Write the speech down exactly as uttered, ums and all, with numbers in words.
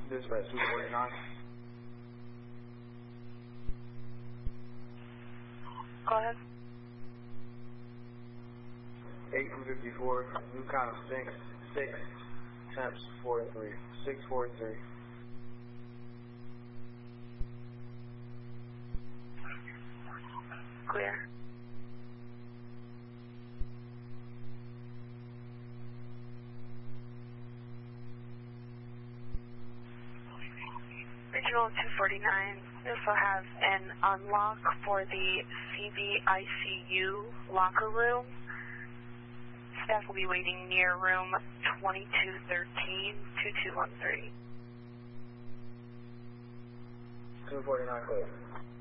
Dispatch two forty-nine. Go ahead. eight from fifty-four, new count of six, six, temps four three, six four three. Clear. Regional two forty-nine, we also have an unlock for the C B I C U locker room. Staff will be waiting near room twenty-two thirteen, two two one three. two forty-nine, clear.